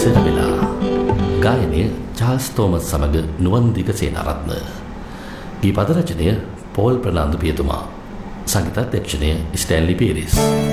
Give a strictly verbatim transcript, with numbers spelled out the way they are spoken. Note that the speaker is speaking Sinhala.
ඉස්සර වෙලා. ගායනය චාල්ස් තෝමස් සමග නුවන් දිගසේනාරත්න. ගී පද රචනය පෝල් ප්‍රනාන්දු පියතුමා. සංගීතාධ්‍යක්ෂණය ස්ටැන්ලි පීරිස්.